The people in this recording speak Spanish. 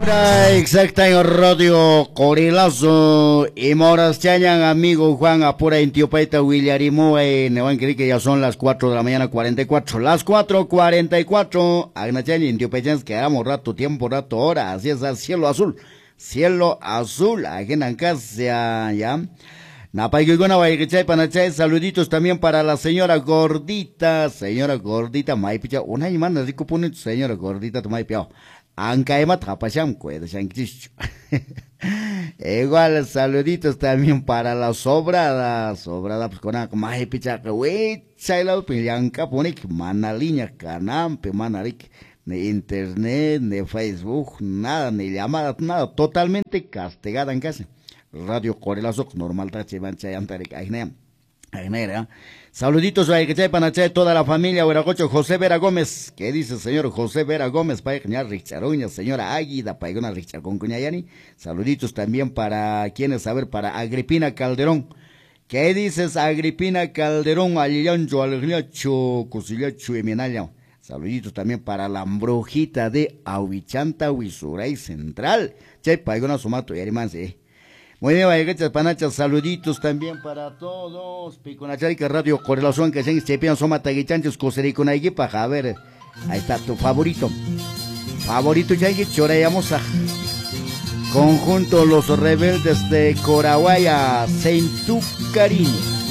Exacta en Radio Corilazo y Moras Chañan, amigo Juan Apura en Tiopaita, Willarimo, Nevan que ya son las 4 de la mañana 44, las 4:44, Agna Chañan en Tiopayans, que hagamos rato, tiempo, rato, hora, así es, cielo azul, aquí en casa, ya. Napaiguna Baigachay Panachay, saluditos también para la señora gordita, Maipicha, una imana rico pone señora gordita, Maipia. Ancaema Trapacham, cueda, igual saluditos también para la sobrada, pues con la Maipicha, wey, chaila, pillanca, ponik, manaliña, canampe, manaric, ni internet, ni Facebook, nada, ni llamada, nada, totalmente castigada en casa. Radio Corelazo, normal, tache, mancha, antarek, Agnera. Saluditos a que Panachay, toda la familia, Hueracocho, José Vera Gómez. ¿Qué dice el señor José Vera Gómez? Paigna Richaroña, señora Águida, Paigona Richard con Cuñayani. Saluditos también para quienes, a ver, para Agripina Calderón. ¿Qué dices, Agripina Calderón? Aliancho, Aliancho, Cusillacho y Minaya. Saluditos también para la Ambrojita de Ahuichanta, Huizuray Central. Che, Paigona Sumato y Arimanse. Muy bien, Vallecachas, Panachas, saluditos también para todos. Piconacharica Radio Correlación, que se chepian soma taguichanchos, coserico naigipa. A ver, ahí está tu favorito. Favorito, Chaygi, chorayamos a conjunto Los Rebeldes de Corahuaya, Seintu Cariño.